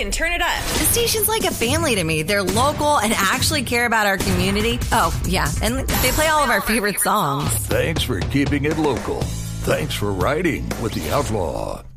and turn it up. The station's like a family to me. They're local and actually care about our community. Oh, yeah, and they play all of our favorite songs. Thanks for keeping it local. Thanks for riding with the Outlaw.